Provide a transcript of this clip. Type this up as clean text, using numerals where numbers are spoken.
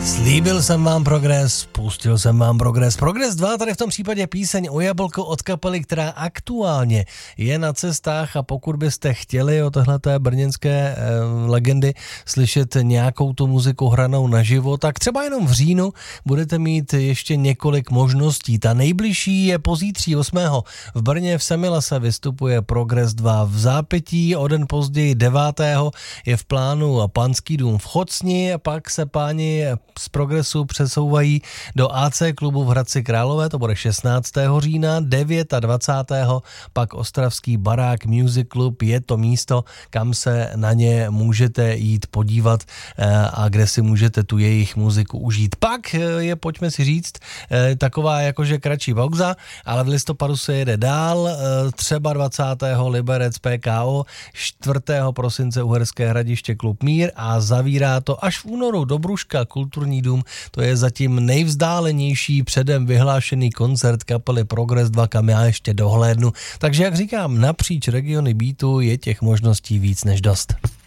Slíbil jsem vám progres, pustil jsem vám progres. Progres 2, tady v tom případě píseň O jablko od kapely, která aktuálně je na cestách, a pokud byste chtěli o tohleté brněnské legendy slyšet nějakou tu muziku hranou naživo, tak třeba jenom v říjnu budete mít ještě několik možností. Ta nejbližší je pozítří 8. V Brně v Semilase vystupuje Progres 2. V zápětí o den později 9. je v plánu Panský dům v Chocni, pak se páni z Progresu přesouvají do AC klubu v Hradci Králové, to bude 16. října, 29. pak Ostravský barák Music Club, je to místo, kam se na ně můžete jít podívat a kde si můžete tu jejich muziku užít. Pak je, pojďme si říct, taková jakože kratší pauza, ale v listopadu se jede dál, třeba 20. Liberec PKO, 4. prosince Uherské Hradiště klub Mír a zavírá to až v únoru Dobruška Kulturní dům, to je zatím nejvzdálenější předem vyhlášený koncert kapely Progres 2, kam já ještě dohlédnu. Takže jak říkám, napříč regiony beatu je těch možností víc než dost.